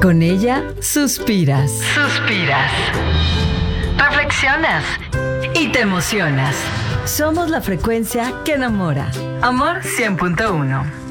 Con ella suspiras. Reflexionas y te emocionas. Somos la frecuencia que enamora. Amor 100.1.